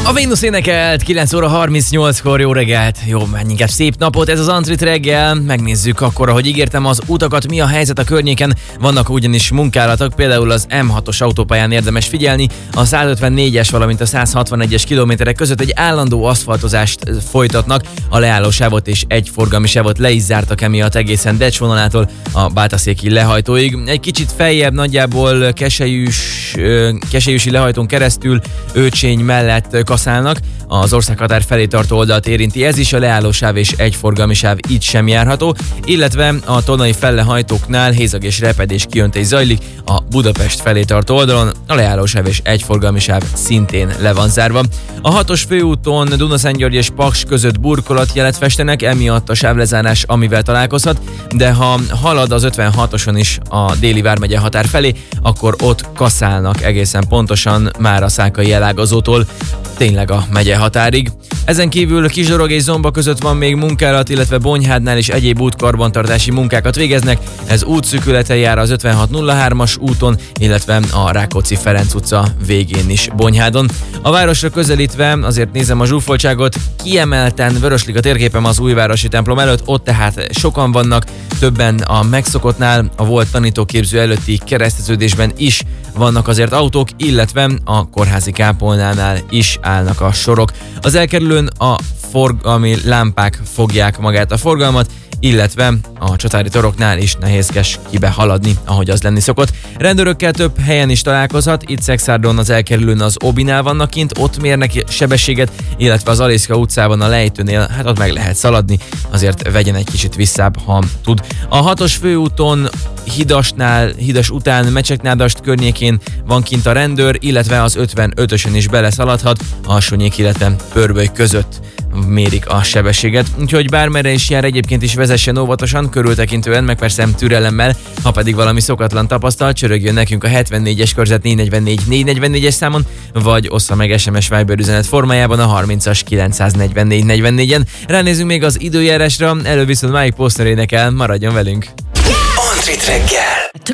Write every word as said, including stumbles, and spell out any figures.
A Vénusz énekelt kilenc óra harmincnyolckor, jó reggelt, jó, menjünk szép napot, ez az Antrit reggel, megnézzük akkor, ahogy ígértem, az utakat, mi a helyzet a környéken, vannak ugyanis munkálatok, például az M hatos autópályán érdemes figyelni, a százötvennégyes, valamint a százhatvanegyes kilométerek között egy állandó aszfaltozást folytatnak, a leállósávot és egy forgalmi sávot le is zártak emiatt egészen Decs vonalától a Bátaszéki lehajtóig. Egy kicsit feljebb nagyjából Keselyűs, Keselyűsi lehajtón keresztül Őcsény mellett kaszálnak, az országhatár felé tartó oldalt érinti ez is, a leállósáv és egy forgalmi sáv így sem járható, illetve a Tolnai fellehajtóknál hézag és repedés kiöntés zajlik, a Budapest felé tartó oldalon a leállósáv és egy forgalmi sáv szintén le van zárva. A hatos főúton Dunaszentgyörgy és Paks között burkolatjelet festenek, emiatt a sávlezárás amivel találkozhat, de ha halad az ötvenhatoson is a déli vármegye határ felé, akkor ott kaszálnak egészen pontosan már a szákai elágazótól tényleg a megye határig. Ezen kívül Kisdorog és Zomba között van még munkálat, illetve Bonyhádnál is egyéb útkarbantartási munkákat végeznek. Ez útszűkületen jár az ötvenhat nulla hármas úton, illetve a Rákóczi-Ferenc utca végén is Bonyhádon. A városra közelítve azért nézem a zsúfoltságot, kiemelten vöröslik a térképem az újvárosi templom előtt, ott tehát sokan vannak, többen a megszokottnál, a volt tanítóképző előtti kereszteződésben is vannak azért autók, illetve a kórházi kápolnánál is állnak a sorok. Az elkerülőn a forgalmi lámpák fogják magát a forgalmat, illetve a csatári toroknál is nehézkes kibehaladni, ahogy az lenni szokott. Rendőrökkel több helyen is találkozhat, itt Szexárdon az elkerülőn az Obinál vannak kint, ott mérnek sebességet, illetve az Aliszka utcában a Lejtőnél, hát ott meg lehet szaladni, azért vegyen egy kicsit visszább, ha tud. A hatos főúton Hidasnál, Hidas után Mecseknádast környékén van kint a rendőr, illetve az ötvenötösön is beleszaladhat, a Alsónyék, illetve Pörböly között mérik a sebességet, úgyhogy bármerre is jár, egyébként is vezessen óvatosan, körültekintően, meg persze türelemmel, ha pedig valami szokatlan tapasztal, csörögjön nekünk a hetvennégyes körzet négy negyvennégy négy negyvennégyes számon, vagy ossza meg es em es Viber üzenet formájában a harmincas kilencszáznegyvennégy negyvennégyen. Ránézzünk még az időjárásra, elő viszont Mike Posner énekel, maradjon velünk! Antrit reggel!